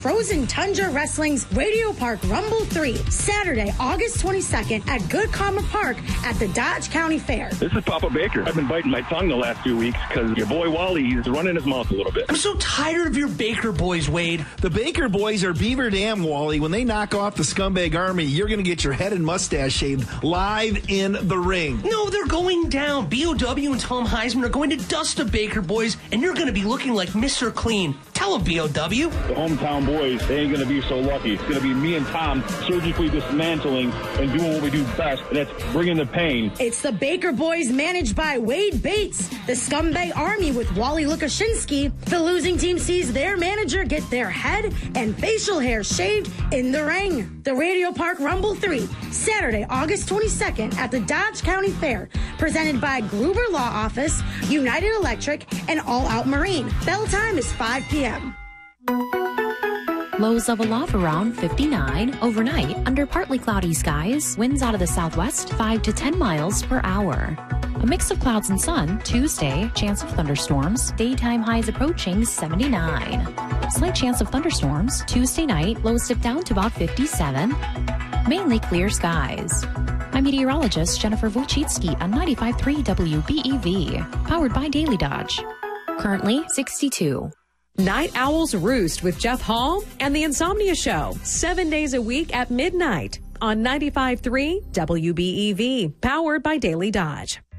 Frozen Tundra Wrestling's Radio Park Rumble 3, Saturday, August 22nd at Good Karma Park at the Dodge County Fair. This is Papa Baker. I've been biting my tongue the last few weeks because your boy Wally, he's running his mouth a little bit. I'm so tired of your Baker boys, Wade. The Baker boys are Beaver Dam, Wally. When they knock off the Scumbag Army, you're going to get your head and mustache shaved live in the ring. No, they're going down. B.O.W. and Tom Heisman are going to dust the Baker boys, and you're going to be looking like Mr. Clean. Tell him, B.O.W. The hometown boys, they ain't going to be so lucky. It's going to be me and Tom surgically dismantling and doing what we do best, and that's bringing the pain. It's the Baker boys managed by Wade Bates, the Scumbag Army with Wally Lukashinsky. The losing team sees their manager get their head and facial hair shaved in the ring. The Radio Park Rumble 3, Saturday, August 22nd at the Dodge County Fair, presented by Gruber Law Office, United Electric, and All Out Marine. Bell time is 5 p.m. Lows level off around 59. Overnight, under partly cloudy skies, winds out of the southwest 5 to 10 miles per hour. A mix of clouds and sun. Tuesday, chance of thunderstorms. Daytime highs approaching 79. Slight chance of thunderstorms. Tuesday night, lows dip down to about 57. Mainly clear skies. I'm meteorologist Jennifer Wojcicki on 95.3 WBEV. Powered by Daily Dodge. Currently 62. Night Owls Roost with Jeff Hall and The Insomnia Show, 7 days a week at midnight on 95.3 WBEV, powered by Daily Dodge.